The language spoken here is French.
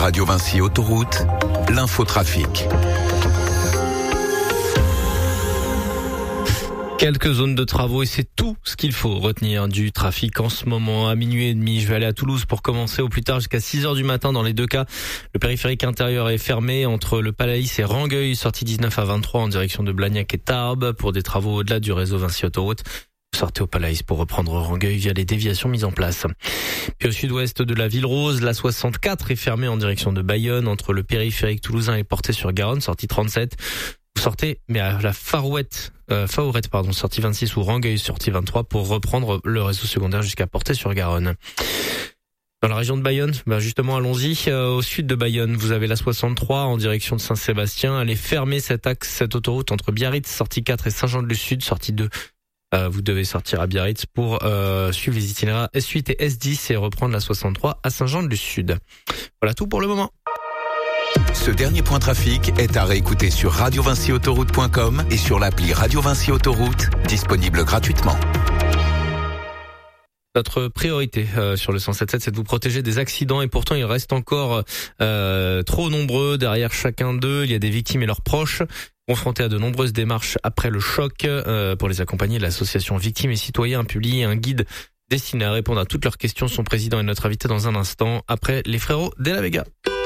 Radio Vinci Autoroute, l'infotrafic. Quelques zones de travaux et c'est tout ce qu'il faut retenir du trafic en ce moment. À minuit et demi, je vais aller à Toulouse pour commencer au plus tard jusqu'à 6h du matin. Dans les deux cas, le périphérique intérieur est fermé entre le Palaïs et Rangueil, sortie 19 à 23 en direction de Blagnac et Tarbes pour des travaux au-delà du réseau Vinci Autoroute. Sortez au Palaïs pour reprendre Rangueil via les déviations mises en place. Puis au sud-ouest de la Ville Rose, la 64 est fermée en direction de Bayonne entre le périphérique toulousain et Portet-sur-Garonne, sortie 37. Vous sortez, mais à la Faourette, sortie 26 ou Rangueil, sortie 23 pour reprendre le réseau secondaire jusqu'à Portet-sur-Garonne. Dans la région de Bayonne, justement, allons-y. Au sud de Bayonne, vous avez la 63 en direction de Saint-Sébastien. Elle est fermée, cet axe, cette autoroute entre Biarritz, sortie 4 et Saint-Jean-de-Luz-Sud, sortie 2. Vous devez sortir à Biarritz pour suivre les itinéraires S8 et S10 et reprendre la 63 à Saint-Jean-de-Luz-Sud. Voilà tout pour le moment. Ce dernier point trafic est à réécouter sur radiovinciautoroute.com et sur l'appli Radio Vinci Autoroute, disponible gratuitement. Notre priorité sur le 107.7, c'est de vous protéger des accidents et pourtant il reste encore trop nombreux derrière chacun d'eux. Il y a des victimes et leurs proches confrontés à de nombreuses démarches après le choc. Pour les accompagner, l'association Victimes et Citoyens a publié un guide destiné à répondre à toutes leurs questions. Son président est notre invité dans un instant après les frérots de la Vega.